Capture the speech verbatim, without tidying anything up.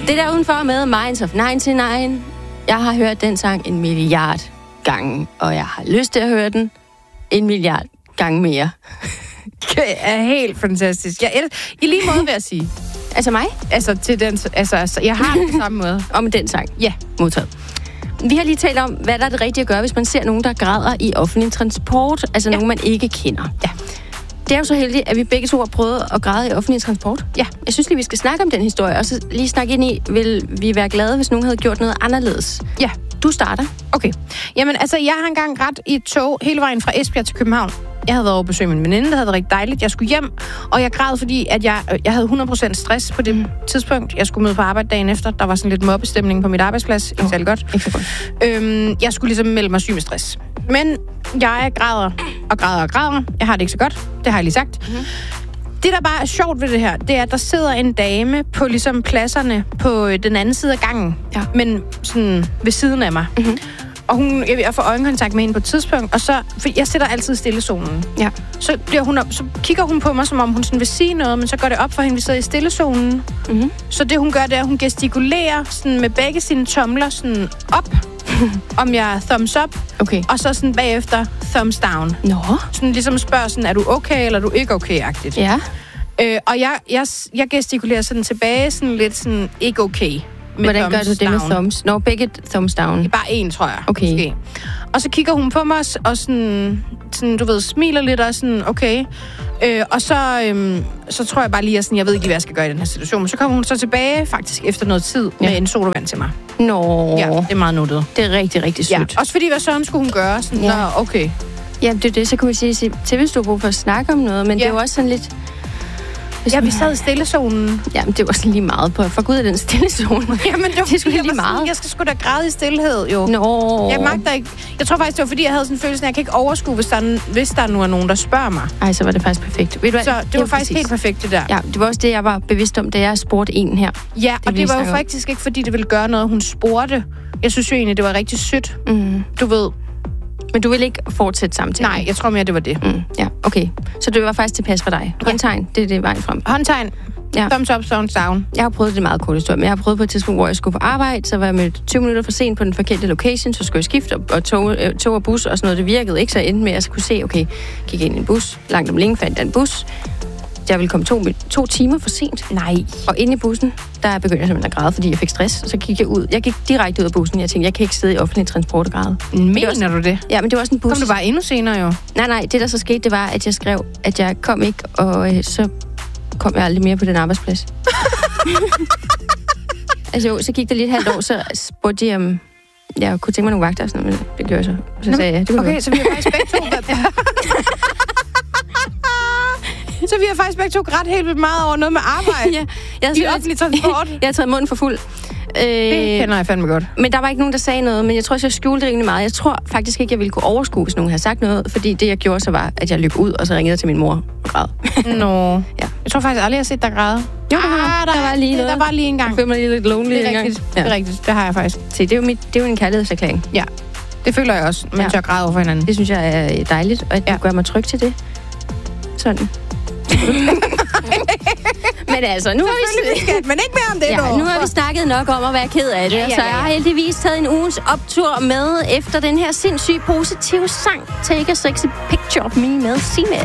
Det der udenfor med Minds of nioghalvfems. Jeg har hørt den sang en milliard gange, og jeg har lyst til at høre den en milliard gange mere. Det er helt fantastisk. Jeg elsker, i lige måde vil jeg sige. Altså mig? Altså, til den, altså, altså jeg har det på samme måde. Om den sang? Ja. Modtaget. Vi har lige talt om, hvad der er det rigtige at gøre, hvis man ser nogen, der græder i offentlig transport. Altså ja. Nogen, man ikke kender. Ja. Det er jo så heldigt, at vi begge to har prøvet at græde i offentlig transport. Ja. Jeg synes lige, vi skal snakke om den historie, og så lige snakke ind i, vil vi være glade, hvis nogen havde gjort noget anderledes? Ja. Du starter. Okay. Jamen, altså, jeg har engang grædt i et tog hele vejen fra Esbjerg til København. Jeg havde været over besøg min veninde, det havde været rigtig dejligt. Jeg skulle hjem, og jeg græd, fordi at jeg, jeg havde hundrede procent stress på det mm. tidspunkt. Jeg skulle møde på arbejde dagen efter. Der var sådan lidt mobbestemning på mit arbejdsplads. Ikke særlig godt. Ikke så godt. Øhm, jeg skulle ligesom melde mig syg med stress. Men jeg græder og græder og græder. Jeg har det ikke så godt. Det har jeg lige sagt. Mm-hmm. Det, der bare er sjovt ved det her, det er, at der sidder en dame på ligesom pladserne på den anden side af gangen. Ja. Men sådan ved siden af mig. Mm-hmm. Og hun, jeg, jeg får øjenkontakt med hende på et tidspunkt, og så, for jeg sætter altid stillezonen. Ja. Så, bliver hun op, så kigger hun på mig, som om hun sådan vil sige noget, men så går det op for hende, vi sidder i stillezonen. Mm-hmm. Så det, hun gør, det er, at hun gestikulerer sådan med begge sine tomler sådan op, om jeg er thumbs up, okay. Og så sådan bagefter thumbs down. Nå. Sådan ligesom spørger sådan, er du okay, eller er du ikke okay-agtigt? Ja. Øh, og jeg, jeg, jeg gestikulerer sådan tilbage, sådan lidt sådan ikke okay. Hvordan gør du det med thumbs? Nå, begge thumbs down. Det er bare en, tror jeg. Okay. Måske. Og så kigger hun på mig, og sådan, sådan du ved, smiler lidt, og sådan, okay. Øh, og så, øhm, så tror jeg bare lige, at sådan, jeg ved ikke, hvad jeg skal gøre i den her situation. Men så kommer hun så tilbage, faktisk, efter noget tid, ja. Med en sodavand til mig. Nå. Ja, det er meget nuttet. Det er rigtig, rigtig sødt. Ja. Også fordi, hvad sådan skulle hun gøre? Sådan, ja. Nå, okay. Ja, det er det, så kan vi sige, til hvis du har brug for at snakke om noget, men ja. Det er jo også sådan lidt... Ja, vi sad i stillezonen. Jamen, det var sådan lige meget på. For gud af den stillezone. Jamen, det var det skulle lige meget. Sådan, jeg skal sgu da græde i stillhed, jo. Nå. Jeg magter ikke. Jeg tror faktisk, det var fordi, jeg havde sådan en følelse, at jeg kan ikke overskue, hvis der, hvis der nu er nogen, der spørger mig. Ej, så var det faktisk perfekt. Ved du hvad? Så det, det var faktisk præcis. Helt perfekt, det der. Ja, det var også det, jeg var bevidst om, da jeg spurgte en her. Ja, det og det var jo faktisk ikke, fordi det ville gøre noget, hun spurgte. Jeg synes jo egentlig, det var rigtig sødt. Mm. Du ved... Men du vil ikke fortsætte samtalen? Nej, jeg tror mere, det var det. Mm, ja, okay. Så det var faktisk tilpas for dig. Håndtegn, det er det vejen frem. Håndtegn. Ja. Thumbs up, thumbs down. Jeg har prøvet det meget kort historie, men jeg har prøvet på et tidspunkt, hvor jeg skulle på arbejde, så var jeg med tyve minutter for sent på den forkerte location, så skulle jeg skifte, og tog, øh, tog og bus og sådan noget, det virkede ikke, så jeg endte med, at jeg kunne se, okay, gik ind i en bus, langt om længe fandt jeg en bus, jeg ville komme to, to timer for sent. Nej. Og inde i bussen, der begyndte jeg simpelthen at græde, fordi jeg fik stress. Så gik jeg ud. Jeg gik direkte ud af bussen. Jeg tænkte, jeg kan ikke sidde i offentlig transport og græde. Mener også, du det? Ja, men det var også en bus. Kom du bare endnu senere jo? Nej, nej. Det, der så skete, det var, at jeg skrev, at jeg kom ikke, og øh, så kom jeg aldrig mere på den arbejdsplads. altså jo, så gik det lige et halvt år, så spurgte de, om jeg kunne tænke mig nogle vagter, sådan, men det gjorde jeg så. Og så Nå, sagde jeg, det okay, så vi har faktisk begge to været Så vi har faktisk begge to grædt helt vildt meget over noget med arbejde. ja, jeg I offentlig transport. jeg har taget munden for fuld. Øh, det kender jeg fandme godt. Men der var ikke nogen, der sagde noget, men jeg tror også, jeg skjulte rimelig meget. Jeg tror faktisk ikke, jeg ville kunne overskue, hvis nogen havde sagt noget, fordi det, jeg gjorde, så var, at jeg løb ud, og så ringede jeg til min mor og græd. Nå. Ja. Jeg tror faktisk aldrig, jeg har set dig græde. Jo, det var, ah, der, der var lige noget. Der var lige en gang. Jeg følte mig lige lidt lonely det er rigtigt. Ja. Det er rigtigt. Det har jeg faktisk. Se, det er jo, mit, det er jo en kærlighedserklæring. Ja, det føler jeg også, mens ja. jeg græder over for hinanden. Det synes jeg er dejligt, og ja. Det gør mig tryg til det. Sådan. Men altså, nu har vi skat, men ikke mere om det ja, nu. Nu har vi snakket nok om at være ked af det, ja, ja, ja. Så jeg har heldigvis taget en ugens optur med efter den her sindssygt positive sang Take a Sexy Picture of Me med Signe.